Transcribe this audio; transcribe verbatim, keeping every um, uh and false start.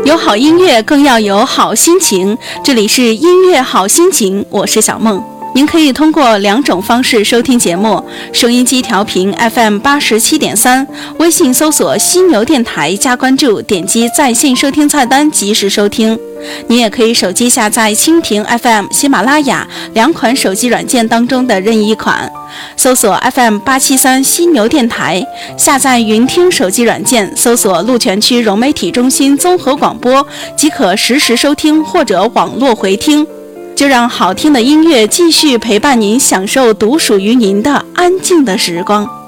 有好音乐更要有好心情，这里是音乐好心情，我是小梦。您可以通过两种方式收听节目：收音机调频 F M 八十七点三，微信搜索犀牛电台加关注，点击在线收听菜单及时收听。你也可以手机下载蜻蜓 F M、喜马拉雅两款手机软件当中的任意一款，搜索 F M 八七三犀牛电台，下载云听手机软件，搜索鹿泉区融媒体中心综合广播，即可实时收听或者网络回听。就让好听的音乐继续陪伴您，享受独属于您的安静的时光。